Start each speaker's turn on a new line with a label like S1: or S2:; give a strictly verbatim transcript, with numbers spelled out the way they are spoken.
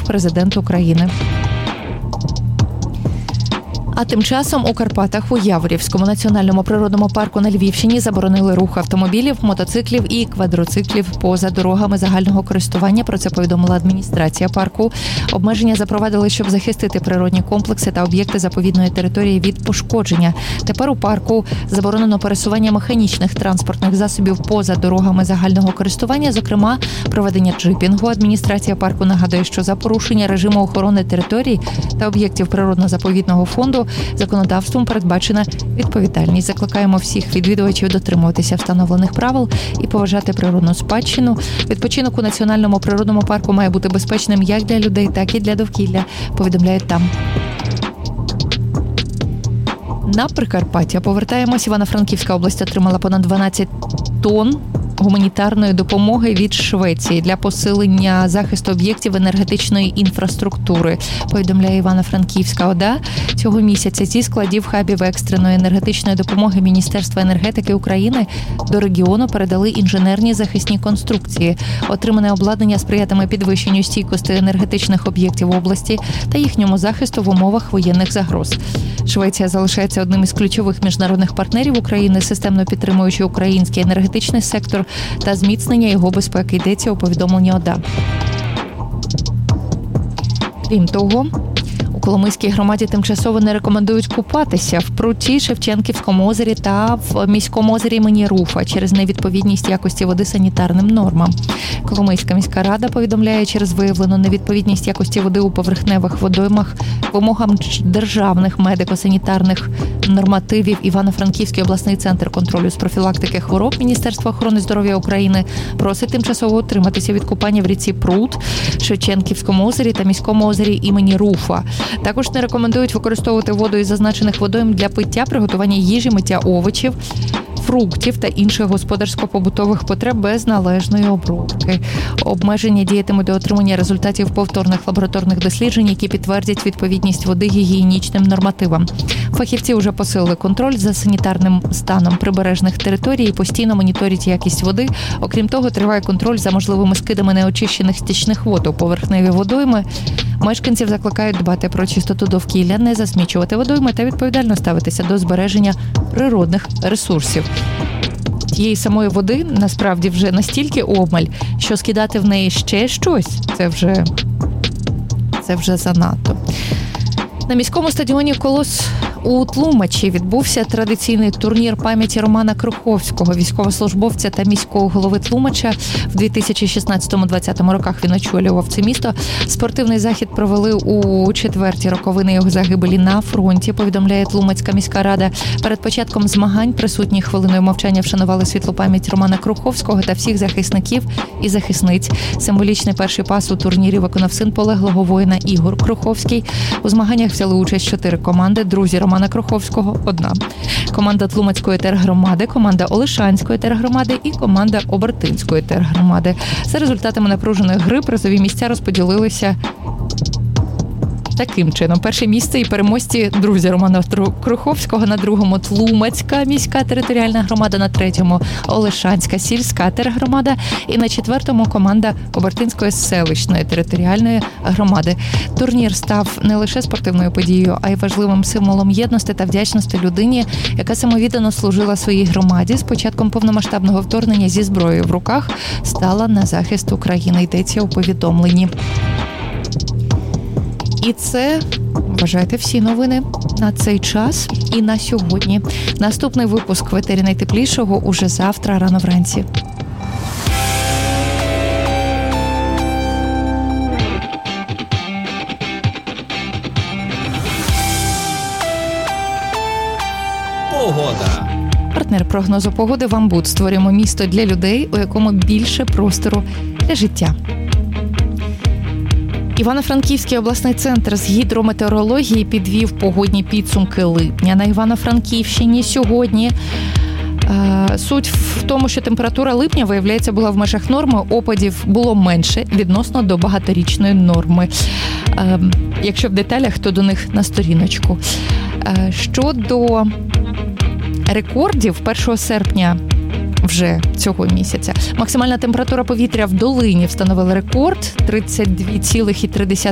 S1: президент України. А тим часом у Карпатах у Яворівському національному природному парку на Львівщині заборонили рух автомобілів, мотоциклів і квадроциклів поза дорогами загального користування. Про це повідомила адміністрація парку. Обмеження запровадили, щоб захистити природні комплекси та об'єкти заповідної території від пошкодження. Тепер у парку заборонено пересування механічних транспортних засобів поза дорогами загального користування, зокрема проведення джипінгу. Адміністрація парку нагадує, що за порушення режиму охорони територій та об'єктів природно-заповідного фонду законодавством передбачена відповідальність. Закликаємо всіх відвідувачів дотримуватися встановлених правил і поважати природну спадщину. Відпочинок у національному природному парку має бути безпечним як для людей, так і для довкілля, повідомляють там. На Прикарпаття повертаємось. Івано-Франківська область отримала понад дванадцять тонн гуманітарної допомоги від Швеції для посилення захисту об'єктів енергетичної інфраструктури, повідомляє Івано-Франківська ОДА. Цього місяця зі складів хабів екстреної енергетичної допомоги Міністерства енергетики України до регіону передали інженерні захисні конструкції. Отримане обладнання сприятиме підвищенню стійкості енергетичних об'єктів області та їхньому захисту в умовах воєнних загроз. Швеція залишається одним із ключових міжнародних партнерів України, системно підтримуючи український енергетичний сектор та зміцнення його безпеки, йдеться у повідомленні ОДА. Крім того, у Коломийській громаді тимчасово не рекомендують купатися в Пруті, Шевченківському озері та в міському озері імені Руфа через невідповідність якості води санітарним нормам. Коломийська міська рада повідомляє, через виявлену невідповідність якості води у поверхневих водоймах вимогам державних медико-санітарних нормативів Івано-Франківський обласний центр контролю з профілактики хвороб Міністерства охорони здоров'я України просить тимчасово утриматися від купання в ріці Прут, Шевченківському озері та міському озері імені Руфа. Також не рекомендують використовувати воду із зазначених водойм для пиття, приготування їжі, миття овочів, фруктів та інших господарсько-побутових потреб без належної обробки. Обмеження діятимуть до отримання результатів повторних лабораторних досліджень, які підтвердять відповідність води гігієнічним нормативам. Фахівці вже посилили контроль за санітарним станом прибережних територій і постійно моніторять якість води. Окрім того, триває контроль за можливими скидами неочищених стічних вод у поверхневі водойми. Мешканців закликають дбати про чистоту довкілля, не засмічувати водойми та відповідально ставитися до збереження природних ресурсів. Тієї самої води насправді вже настільки обмаль, що скидати в неї ще щось – це вже, це вже занадто. На міському стадіоні «Колос» у Тлумачі відбувся традиційний турнір пам'яті Романа Круховського, військовослужбовця та міського голови Тлумача. В дві тисячі шістнадцятому-двадцятому роках він очолював це місто. Спортивний захід провели у четверті роковини його загибелі на фронті, повідомляє Тлумацька міська рада. Перед початком змагань присутні хвилиною мовчання вшанували світлу пам'ять Романа Круховського та всіх захисників і захисниць. Символічний перший пас у турнірі виконав син полеглого воїна Ігор Круховський. У змаганнях взяли участь чотири команди. Друзі Романа Круховського – одна. Команда Тлумацької тергромади, команда Олешанської тергромади і команда Обертинської тергромади. За результатами напруженої гри призові місця розподілилися таким чином. Перше місце і переможці друзі Романа Круховського, на другому Тлумацька міська територіальна громада, на третьому Олешанська сільська тергромада і на четвертому команда Обертинської селищної територіальної громади. Турнір став не лише спортивною подією, а й важливим символом єдності та вдячності людині, яка самовіддано служила своїй громаді. З початком повномасштабного вторгнення зі зброєю в руках стала на захист України, йдеться у повідомленні. І це, вважайте, всі новини на цей час і на сьогодні. Наступний випуск в етері найтеплішого уже завтра рано вранці.
S2: Погода.
S1: Партнер прогнозу погоди «Вамбуд». Створюємо місто для людей, у якому більше простору для життя. Івано-Франківський обласний центр з гідрометеорології підвів погодні підсумки липня на Івано-Франківщині сьогодні. Суть в тому, що температура липня, виявляється, була в межах норми, опадів було менше відносно до багаторічної норми. Якщо в деталях, то до них на сторіночку. Щодо рекордів, першого серпня вже цього місяця максимальна температура повітря в долині встановила рекорд тридцять два цілих три